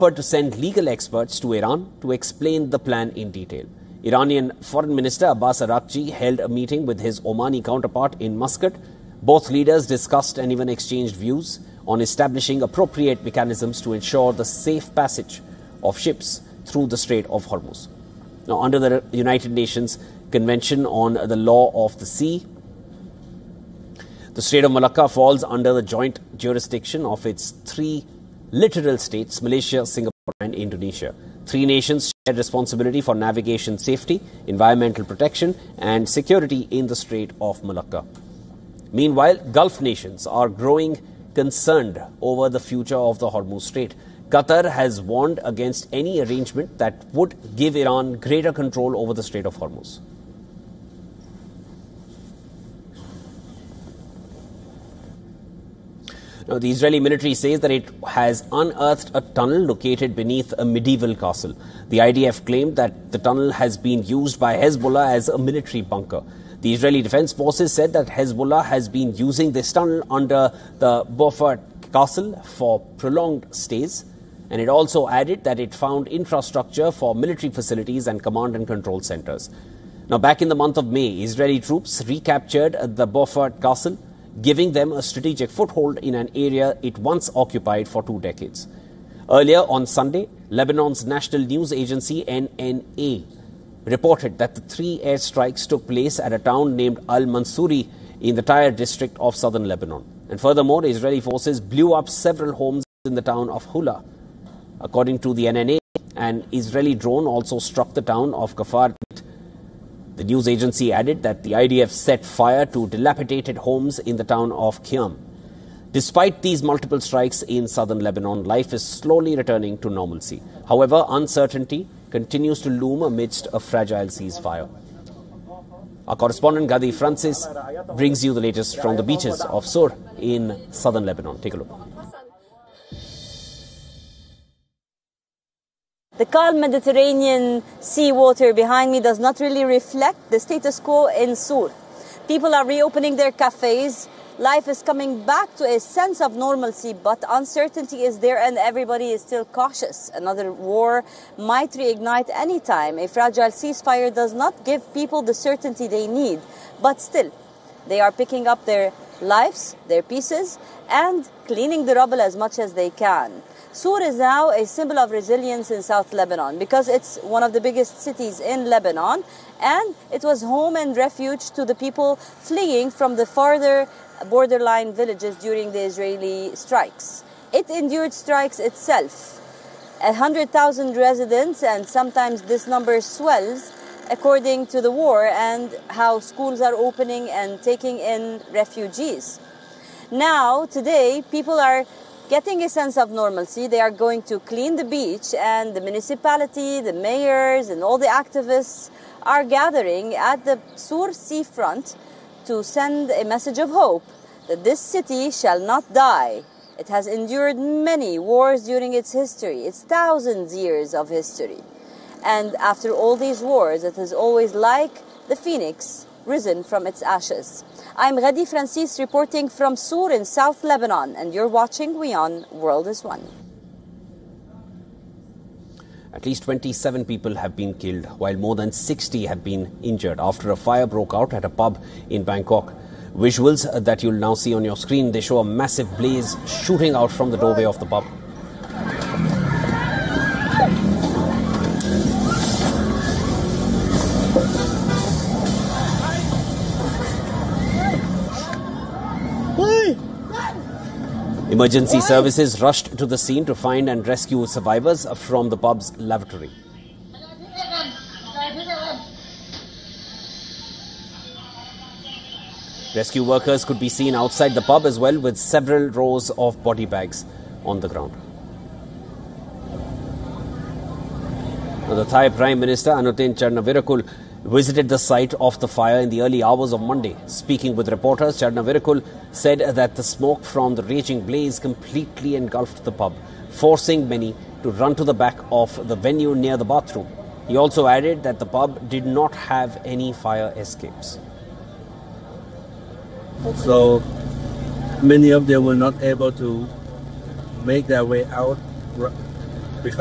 offered to send legal experts to Iran to explain the plan in detail. Iranian Foreign Minister Abbas Araghchi held a meeting with his Omani counterpart in Muscat. Both leaders discussed and even exchanged views on establishing appropriate mechanisms to ensure the safe passage of ships through the Strait of Hormuz. Now, under the United Nations Convention on the Law of the Sea, the Strait of Malacca falls under the joint jurisdiction of its three littoral states, Malaysia, Singapore and Indonesia. Three nations share responsibility for navigation safety, environmental protection and security in the Strait of Malacca. Meanwhile, Gulf nations are growing concerned over the future of the Hormuz Strait. Qatar has warned against any arrangement that would give Iran greater control over the Strait of Hormuz. Now, the Israeli military says that it has unearthed a tunnel located beneath a medieval castle. The IDF claimed that the tunnel has been used by Hezbollah as a military bunker. The Israeli Defense Forces said that Hezbollah has been using this tunnel under the Beaufort Castle for prolonged stays, and it also added that it found infrastructure for military facilities and command and control centers. Now, back in the month of May, Israeli troops recaptured the Beaufort Castle, giving them a strategic foothold in an area it once occupied for 2 decades. Earlier on Sunday, Lebanon's national news agency NNA reported that the 3 airstrikes took place at a town named Al-Mansouri in the Tyre district of southern Lebanon. And furthermore, Israeli forces blew up several homes in the town of Hula. According to the NNA, an Israeli drone also struck the town of Kafar. The news agency added that the IDF set fire to dilapidated homes in the town of Qiyam. Despite these multiple strikes in southern Lebanon, life is slowly returning to normalcy. However, uncertainty continues to loom amidst a fragile ceasefire. Our correspondent Gadi Francis brings you the latest from the beaches of Sur in southern Lebanon. Take a look. The calm Mediterranean sea water behind me does not really reflect the status quo in Sur. People are reopening their cafes. Life is coming back to a sense of normalcy, but uncertainty is there and everybody is still cautious. Another war might reignite any time. A fragile ceasefire does not give people the certainty they need, but still, they are picking up their lives, their pieces, and cleaning the rubble as much as they can. Sur is now a symbol of resilience in South Lebanon because it's one of the biggest cities in Lebanon, and it was home and refuge to the people fleeing from the farther borderline villages during the Israeli strikes. It endured strikes itself. 100,000 residents, and sometimes this number swells according to the war and how schools are opening and taking in refugees. Now, today, people are getting a sense of normalcy. They are going to clean the beach, and the municipality, the mayors, and all the activists are gathering at the Sur seafront to send a message of hope that this city shall not die. It has endured many wars during its history, its thousands years of history. And after all these wars, it is always like the phoenix risen from its ashes. I'm Gadi Francis reporting from Sur in South Lebanon, and you're watching WION World is One. At least 27 people have been killed, while more than 60 have been injured after a fire broke out at a pub in Bangkok. Visuals that you'll now see on your screen, they show a massive blaze shooting out from the doorway of the pub. Emergency services rushed to the scene to find and rescue survivors from the pub's lavatory. Rescue workers could be seen outside the pub as well, with several rows of body bags on the ground. Now, the Thai Prime Minister Anutin Charnvirakul visited the site of the fire in the early hours of Monday. Speaking with reporters, Charnvirakul said that the smoke from the raging blaze completely engulfed the pub, forcing many to run to the back of the venue near the bathroom. He also added that the pub did not have any fire escapes. So many of them were not able to make their way out